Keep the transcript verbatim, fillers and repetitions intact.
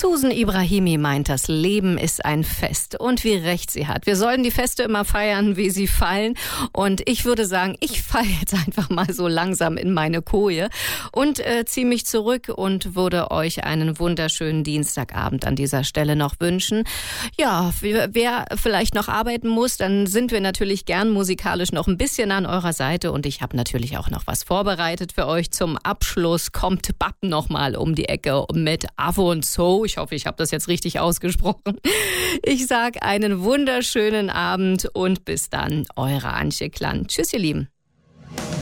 Susan Ibrahimi meint, das Leben ist ein Fest. Und wie recht sie hat. Wir sollen die Feste immer feiern, wie sie fallen. Und ich würde sagen, ich falle jetzt einfach mal so langsam in meine Koje und äh, ziehe mich zurück und würde euch einen wunderschönen Dienstagabend an dieser Stelle noch wünschen. Ja, wer vielleicht noch arbeiten muss, dann sind wir natürlich gern musikalisch noch ein bisschen an eurer Seite. Und ich habe natürlich auch noch was vorbereitet für euch. Zum Abschluss kommt Bab noch mal um die Ecke mit Avo und So. Ich hoffe, ich habe das jetzt richtig ausgesprochen. Ich sage einen wunderschönen Abend und bis dann, eure Antje Klann. Tschüss, ihr Lieben.